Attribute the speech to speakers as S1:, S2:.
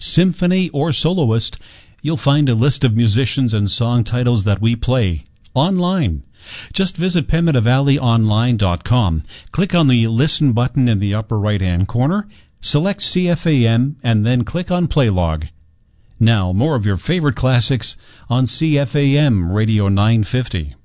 S1: symphony, or soloist, you'll find a list of musicians and song titles that we play online. Just visit PemmittavalleyOnline.com, click on the Listen button in the upper right-hand corner, select CFAM, and then click on Play Log. Now, more of your favorite classics on CFAM Radio 950.